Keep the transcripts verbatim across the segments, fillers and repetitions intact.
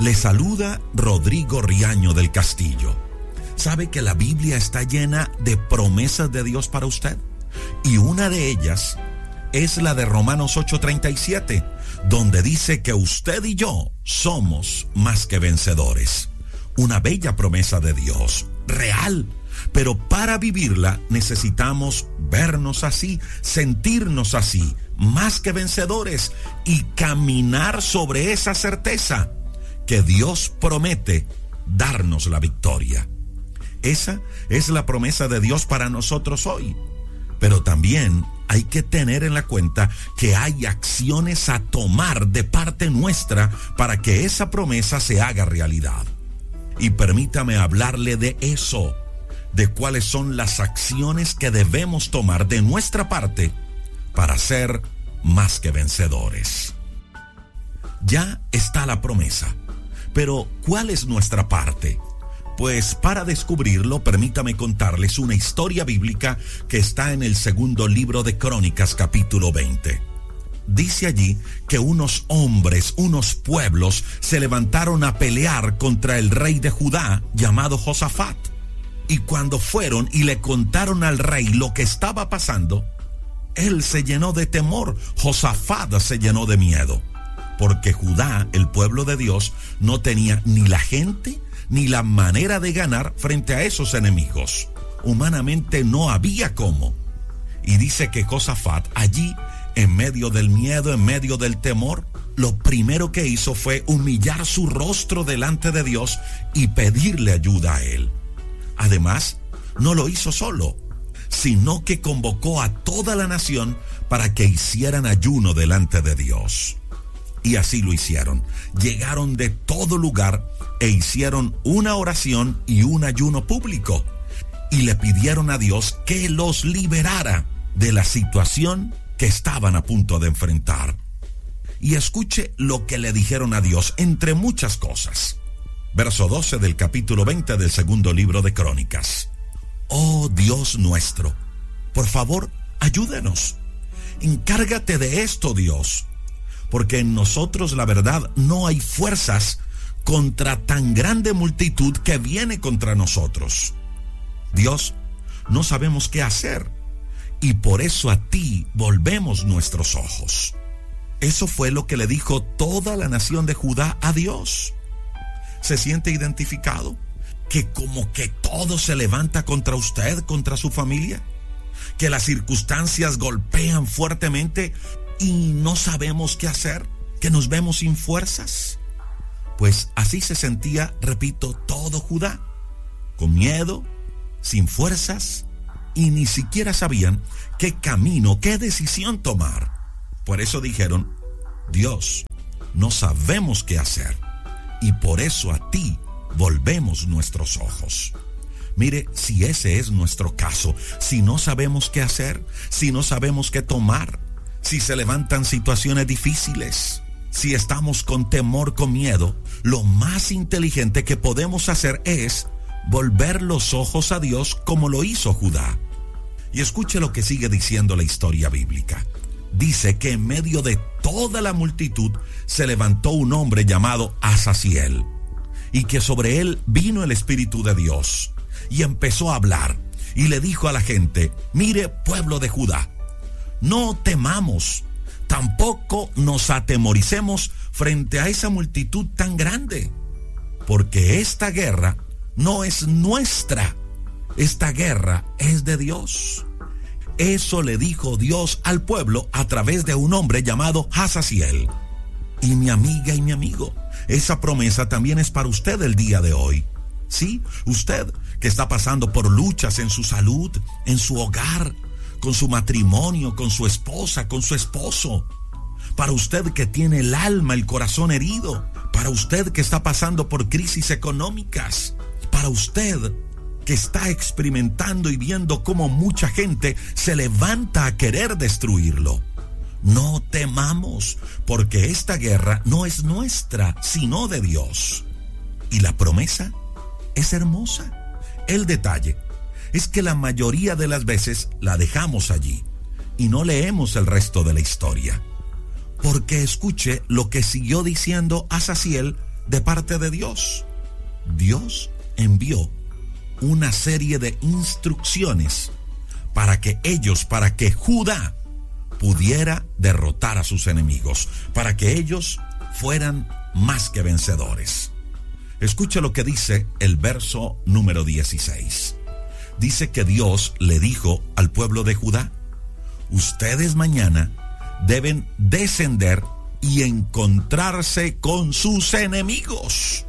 Le saluda Rodrigo Riaño del Castillo. ¿Sabe que la Biblia está llena de promesas de Dios para usted? Y una de ellas es la de Romanos ocho treinta y siete, donde dice que usted y yo somos más que vencedores. Una bella promesa de Dios, real. Pero para vivirla necesitamos vernos así, sentirnos así, más que vencedores, y caminar sobre esa certeza que Dios promete darnos la victoria. Esa es la promesa de Dios para nosotros hoy. Pero también hay que tener en la cuenta que hay acciones a tomar de parte nuestra para que esa promesa se haga realidad. Y permítame hablarle de eso, de cuáles son las acciones que debemos tomar de nuestra parte para ser más que vencedores. Ya está la promesa, pero ¿cuál es nuestra parte? Pues para descubrirlo, permítame contarles una historia bíblica que está en el segundo libro de Crónicas, capítulo veinte. Dice allí que unos hombres, unos pueblos, se levantaron a pelear contra el rey de Judá llamado Josafat. Y cuando fueron y le contaron al rey lo que estaba pasando, él se llenó de temor, Josafat se llenó de miedo, porque Judá, el pueblo de Dios, no tenía ni la gente ni la manera de ganar frente a esos enemigos. Humanamente no había cómo. Y dice que Josafat allí, en medio del miedo, en medio del temor, lo primero que hizo fue humillar su rostro delante de Dios y pedirle ayuda a él. Además, no lo hizo solo, sino que convocó a toda la nación para que hicieran ayuno delante de Dios. Y así lo hicieron. Llegaron de todo lugar e hicieron una oración y un ayuno público. Y le pidieron a Dios que los liberara de la situación que estaban a punto de enfrentar. Y escuche lo que le dijeron a Dios, entre muchas cosas. Verso doce del capítulo veinte del segundo libro de Crónicas. Oh Dios nuestro, por favor, ayúdenos. Encárgate de esto, Dios, porque en nosotros, la verdad, no hay fuerzas contra tan grande multitud que viene contra nosotros. Dios, no sabemos qué hacer, y por eso a ti volvemos nuestros ojos. Eso fue lo que le dijo toda la nación de Judá a Dios. ¿Se siente identificado? Que como que todo se levanta contra usted, contra su familia, que las circunstancias golpean fuertemente y no sabemos qué hacer, que nos vemos sin fuerzas. Pues así se sentía, repito, todo Judá, con miedo, sin fuerzas, y ni siquiera sabían qué camino, qué decisión tomar. Por eso dijeron: Dios, no sabemos qué hacer, y por eso a ti volvemos nuestros ojos. Mire, si ese es nuestro caso, si no sabemos qué hacer, si no sabemos qué tomar, si se levantan situaciones difíciles, si estamos con temor, con miedo, lo más inteligente que podemos hacer es volver los ojos a Dios como lo hizo Judá. Y escuche lo que sigue diciendo la historia bíblica. Dice que en medio de toda la multitud se levantó un hombre llamado Azaziel, y que sobre él vino el Espíritu de Dios, y empezó a hablar, y le dijo a la gente: mire, pueblo de Judá, no temamos, tampoco nos atemoricemos frente a esa multitud tan grande, porque esta guerra no es nuestra, esta guerra es de Dios. Eso le dijo Dios al pueblo a través de un hombre llamado Azaziel. Y mi amiga y mi amigo, esa promesa también es para usted el día de hoy. Sí, usted que está pasando por luchas en su salud, en su hogar, con su matrimonio, con su esposa, con su esposo. Para usted que tiene el alma, el corazón herido. Para usted que está pasando por crisis económicas. Para usted que está experimentando y viendo cómo mucha gente se levanta a querer destruirlo. No temamos, porque esta guerra no es nuestra, sino de Dios. Y la promesa es hermosa. El detalle es que la mayoría de las veces la dejamos allí y no leemos el resto de la historia. Porque escuche lo que siguió diciendo Azaziel de parte de Dios. Dios envió una serie de instrucciones para que ellos, para que Judá pudiera derrotar a sus enemigos, para que ellos fueran más que vencedores. Escucha lo que dice el verso número dieciséis. Dice que Dios le dijo al pueblo de Judá: ustedes mañana deben descender y encontrarse con sus enemigos.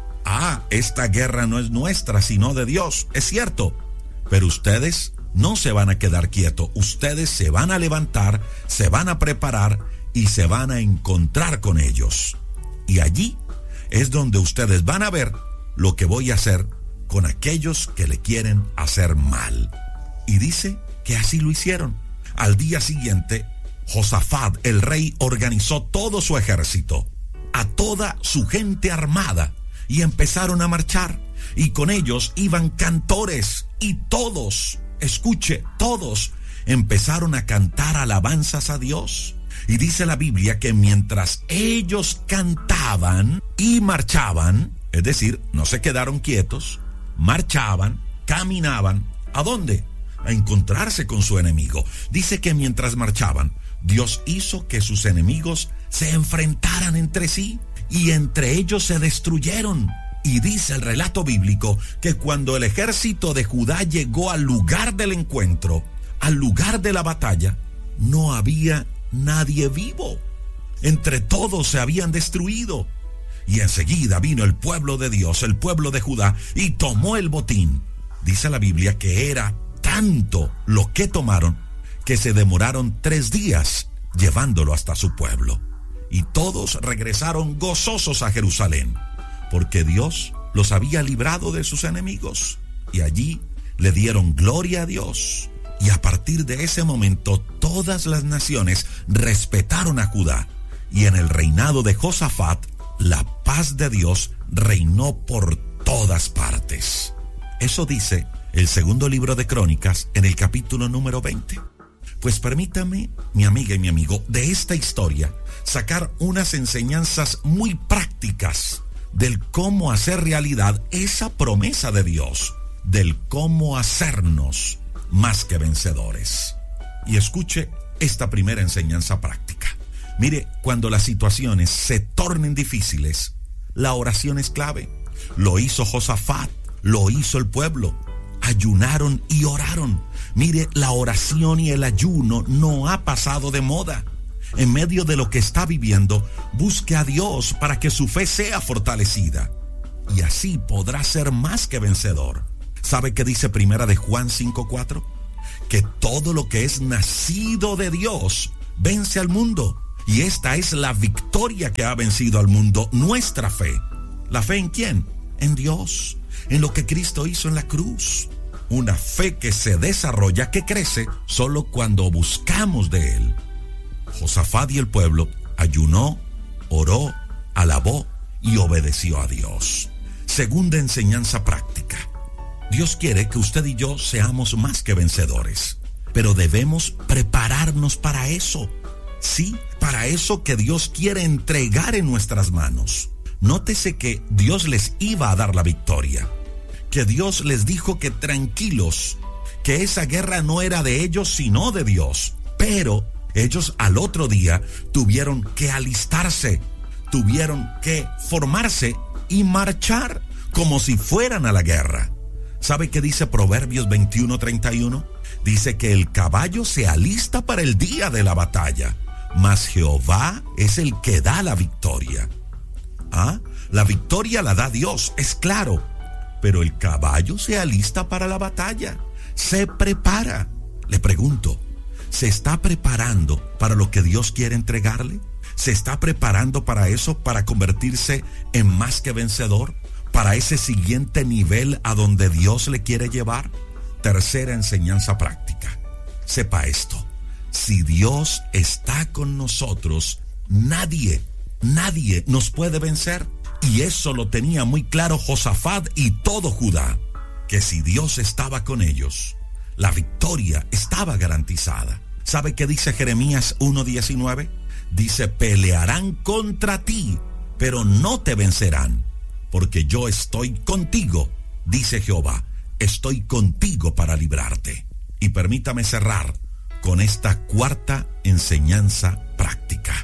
Ah, esta guerra no es nuestra, sino de Dios, es cierto, pero ustedes no se van a quedar quietos, ustedes se van a levantar, se van a preparar y se van a encontrar con ellos. Y allí es donde ustedes van a ver lo que voy a hacer con aquellos que le quieren hacer mal. Y dice que así lo hicieron. Al día siguiente, Josafat, el rey, organizó todo su ejército, a toda su gente armada, y empezaron a marchar. Y con ellos iban cantores, y todos, escuche, todos empezaron a cantar alabanzas a Dios. Y dice la Biblia que mientras ellos cantaban y marchaban, es decir, no se quedaron quietos, marchaban, caminaban, ¿a dónde? A encontrarse con su enemigo. Dice que mientras marchaban, Dios hizo que sus enemigos se enfrentaran entre sí y entre ellos se destruyeron. Y dice el relato bíblico que cuando el ejército de Judá llegó al lugar del encuentro, al lugar de la batalla, no había nadie vivo. Entre todos se habían destruido. Y enseguida vino el pueblo de Dios, el pueblo de Judá, y tomó el botín. Dice la Biblia que era tanto lo que tomaron que se demoraron tres días llevándolo hasta su pueblo. Y todos regresaron gozosos a Jerusalén, porque Dios los había librado de sus enemigos. Y allí le dieron gloria a Dios. Y a partir de ese momento todas las naciones respetaron a Judá. Y en el reinado de Josafat, la paz de Dios reinó por todas partes. Eso dice el segundo libro de Crónicas en el capítulo número veinte. Pues permítame, mi amiga y mi amigo, de esta historia sacar unas enseñanzas muy prácticas del cómo hacer realidad esa promesa de Dios, del cómo hacernos más que vencedores. Y escuche esta primera enseñanza práctica. Mire, cuando las situaciones se tornen difíciles, la oración es clave. Lo hizo Josafat, lo hizo el pueblo. Ayunaron y oraron. Mire, la oración y el ayuno no ha pasado de moda. En medio de lo que está viviendo, busque a Dios para que su fe sea fortalecida. Y así podrá ser más que vencedor. ¿Sabe qué dice Primera de Juan cinco cuatro? Que todo lo que es nacido de Dios vence al mundo. Y esta es la victoria que ha vencido al mundo, nuestra fe. ¿La fe en quién? En Dios, en lo que Cristo hizo en la cruz. Una fe que se desarrolla, que crece, solo cuando buscamos de Él. Josafat y el pueblo ayunó, oró, alabó y obedeció a Dios. Segunda enseñanza práctica. Dios quiere que usted y yo seamos más que vencedores, pero debemos prepararnos para eso. Sí, para eso que Dios quiere entregar en nuestras manos. Nótese que Dios les iba a dar la victoria, que Dios les dijo que tranquilos, que esa guerra no era de ellos sino de Dios. Pero ellos al otro día tuvieron que alistarse, tuvieron que formarse y marchar como si fueran a la guerra. ¿Sabe qué dice Proverbios veintiuno treinta y uno? Dice que el caballo se alista para el día de la batalla, mas Jehová es el que da la victoria. Ah, la victoria la da Dios, es claro, pero el caballo se alista para la batalla, se prepara. Le pregunto, ¿se está preparando para lo que Dios quiere entregarle? ¿Se está preparando para eso, para convertirse en más que vencedor? ¿Para ese siguiente nivel a donde Dios le quiere llevar? Tercera enseñanza práctica. Sepa esto. Si Dios está con nosotros, nadie, nadie nos puede vencer. Y eso lo tenía muy claro Josafat y todo Judá, que si Dios estaba con ellos, la victoria estaba garantizada. ¿Sabe qué dice Jeremías uno diecinueve? Dice, pelearán contra ti, pero no te vencerán, porque yo estoy contigo, dice Jehová, estoy contigo para librarte. Y permítame cerrar con esta cuarta enseñanza práctica.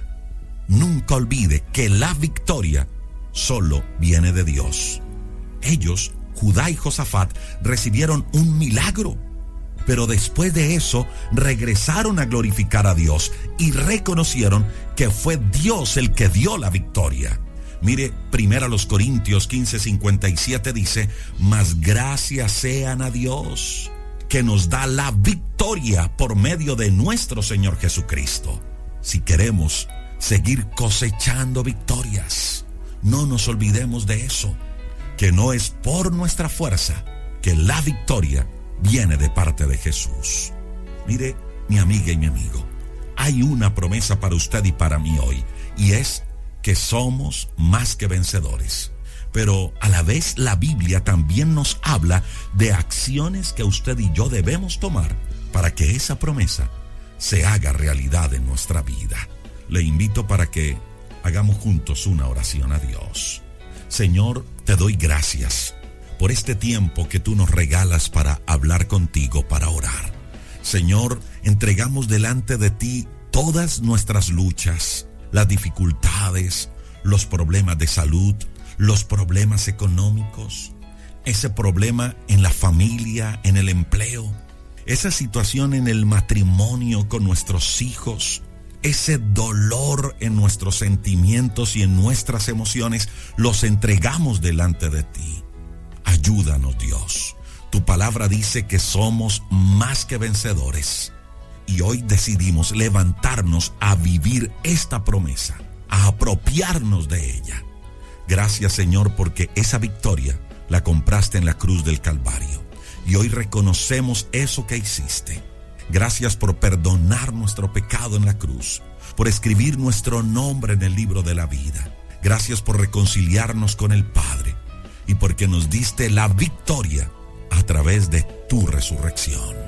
Nunca olvide que la victoria solo viene de Dios. Ellos, Judá y Josafat, recibieron un milagro, pero después de eso regresaron a glorificar a Dios y reconocieron que fue Dios el que dio la victoria. Mire, primero los Corintios quince cincuenta y siete dice: mas gracias sean a Dios, que nos da la victoria por medio de nuestro Señor Jesucristo. Si queremos seguir cosechando victorias, no nos olvidemos de eso, que no es por nuestra fuerza, que la victoria viene de parte de Jesús. Mire, mi amiga y mi amigo, hay una promesa para usted y para mí hoy, y es que somos más que vencedores. Pero a la vez la Biblia también nos habla de acciones que usted y yo debemos tomar para que esa promesa se haga realidad en nuestra vida. Le invito para que hagamos juntos una oración a Dios. Señor, te doy gracias por este tiempo que tú nos regalas para hablar contigo, para orar. Señor, entregamos delante de ti todas nuestras luchas, las dificultades, los problemas de salud, los problemas económicos, ese problema en la familia, en el empleo, esa situación en el matrimonio con nuestros hijos, ese dolor en nuestros sentimientos y en nuestras emociones, los entregamos delante de ti. Ayúdanos, Dios. Tu palabra dice que somos más que vencedores. Y hoy decidimos levantarnos a vivir esta promesa, a apropiarnos de ella. Gracias, Señor, porque esa victoria la compraste en la cruz del Calvario. Y hoy reconocemos eso que hiciste. Gracias por perdonar nuestro pecado en la cruz, por escribir nuestro nombre en el libro de la vida. Gracias por reconciliarnos con el Padre y porque nos diste la victoria a través de tu resurrección.